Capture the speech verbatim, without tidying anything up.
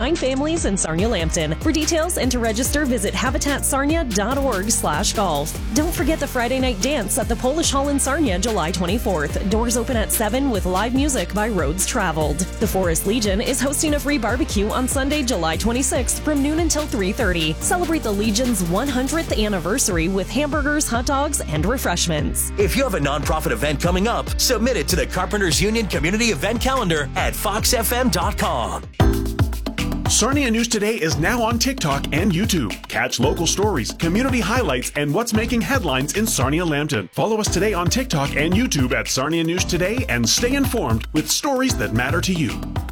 Find families in Sarnia-Lambton. For details and to register, visit habitat sarnia dot org slash golf. Don't forget the Friday night dance at the Polish Hall in Sarnia, July twenty-fourth. Doors open at seven with live music by Roads Traveled. The Forest Legion is hosting a free barbecue on Sunday, July twenty-sixth from noon until three thirty. Celebrate the Legion's one hundredth anniversary with hamburgers, hot dogs, and refreshments. If you have a nonprofit event coming up, submit it to the Carpenters Union Community Event Calendar at fox f m dot com. Sarnia News Today is now on TikTok and YouTube. Catch local stories, community highlights, and what's making headlines in Sarnia-Lambton. Follow us today on TikTok and YouTube at Sarnia News Today and stay informed with stories that matter to you.